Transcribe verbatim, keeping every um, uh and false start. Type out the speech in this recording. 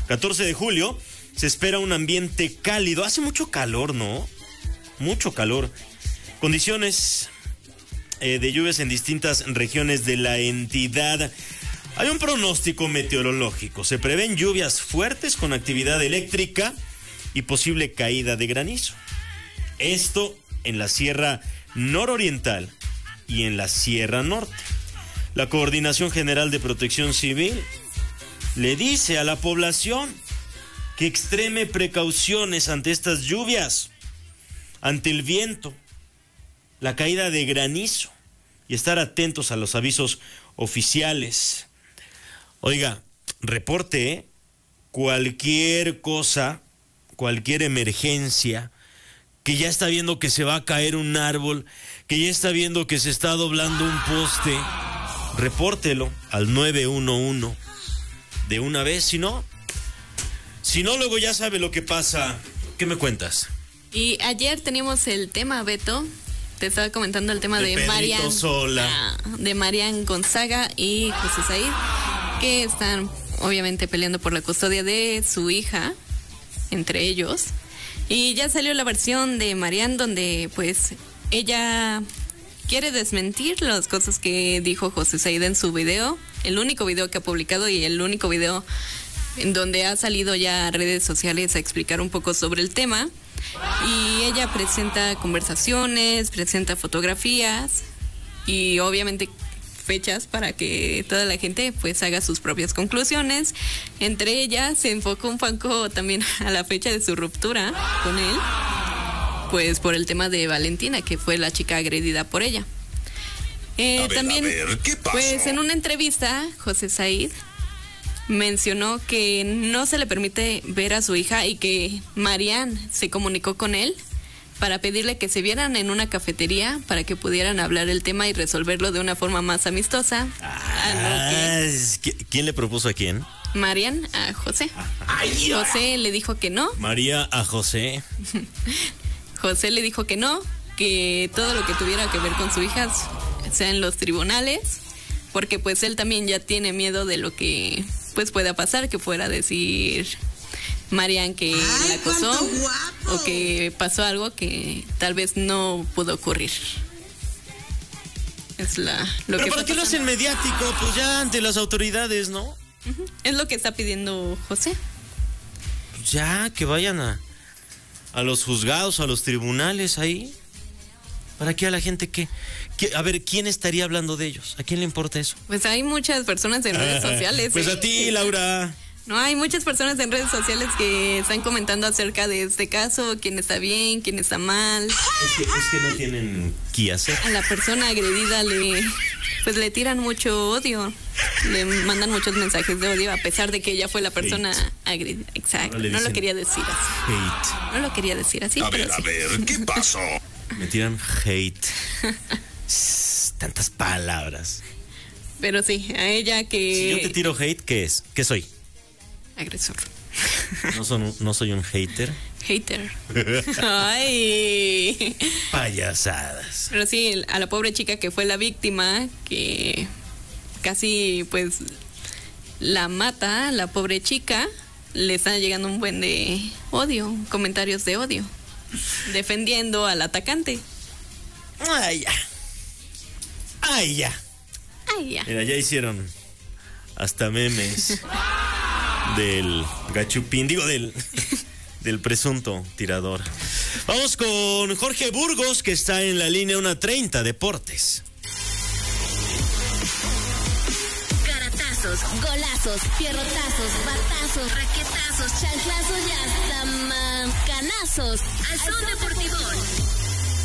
catorce de julio, se espera un ambiente cálido. Hace mucho calor, ¿no? Mucho calor. Condiciones eh, de lluvias en distintas regiones de la entidad. Hay un pronóstico meteorológico. Se prevén lluvias fuertes con actividad eléctrica y posible caída de granizo. Esto en la Sierra Nororiental y en la Sierra Norte. La Coordinación General de Protección Civil le dice a la población que extreme precauciones ante estas lluvias, ante el viento, la caída de granizo y estar atentos a los avisos oficiales. Oiga, reporte, ¿eh? Cualquier cosa, cualquier emergencia, que ya está viendo que se va a caer un árbol, que ya está viendo que se está doblando un poste, repórtelo al nueve uno uno de una vez, si no, si no luego ya sabe lo que pasa. ¿Qué me cuentas? Y ayer teníamos el tema, Beto, te estaba comentando el tema de, de Marian Sola, de Marian Gonzaga y José Said, que están obviamente peleando por la custodia de su hija, entre ellos. Y ya salió la versión de Marian donde pues ella quiere desmentir las cosas que dijo José Said en su video, el único video que ha publicado y el único video en donde ha salido ya a redes sociales a explicar un poco sobre el tema. Y ella presenta conversaciones, presenta fotografías y obviamente fechas para que toda la gente pues haga sus propias conclusiones. Entre ellas se enfocó un poco también a la fecha de su ruptura con él, pues por el tema de Valentina, que fue la chica agredida por ella. Eh, a ver, también, a ver, ¿qué pasó? Pues en una entrevista, José Said mencionó que no se le permite ver a su hija y que Marian se comunicó con él para pedirle que se vieran en una cafetería para que pudieran hablar el tema y resolverlo de una forma más amistosa. Ah, que, ¿quién le propuso a quién? Marian a José. Ay, José le dijo que no. María a José. José le dijo que no, que todo lo que tuviera que ver con su hija sea en los tribunales, porque pues él también ya tiene miedo de lo que pues pueda pasar, que fuera a decir Marian que Ay, la acosó o que pasó algo que tal vez no pudo ocurrir. Es la lo ¿Pero que para qué lo hacen mediático? Pues ya ante las autoridades, ¿no? Uh-huh. Es lo que está pidiendo José. Pues ya, que vayan a, a los juzgados, a los tribunales ahí. ¿Para qué a la gente qué? ¿Qué? A ver, ¿quién estaría hablando de ellos? ¿A quién le importa eso? Pues hay muchas personas en redes sociales. Pues ¿eh? a ti, Laura. No, hay muchas personas en redes sociales que están comentando acerca de este caso, quién está bien, quién está mal. Es que, es que no tienen qué hacer. A la persona agredida le, pues le tiran mucho odio, le mandan muchos mensajes de odio a pesar de que ella fue la persona hate. agredida. Exacto, no lo quería decir así. Hate. No lo quería decir así. A pero ver, sí. a ver, ¿qué pasó? Me tiran hate. Tantas palabras. Pero sí, a ella que... Si yo te tiro hate, ¿qué es? ¿Qué soy? Agresor. No, son, no soy un hater. Hater. Ay. Payasadas. Pero sí, a la pobre chica que fue la víctima, que casi pues la mata, la pobre chica, le está llegando un buen de odio, comentarios de odio, defendiendo al atacante. Ay, ya. Ay, ya. Ay, ya. Mira, ya hicieron hasta memes del gachupín, digo, del, del presunto tirador. Vamos con Jorge Burgos, que está en la línea uno treinta, Deportes. Caratazos, golazos, pierrotazos, batazos, raquetazos, chanclazos y hasta mancanazos. Al son deportivo.